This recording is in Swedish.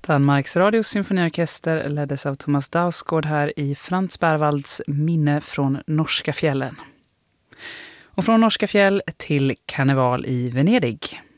Danmarks Radios symfoniorkester leddes av Thomas Dausgaard här i Frans Berwalds minne från norska fjällen. Och från norska fjäll till karneval i Venedig.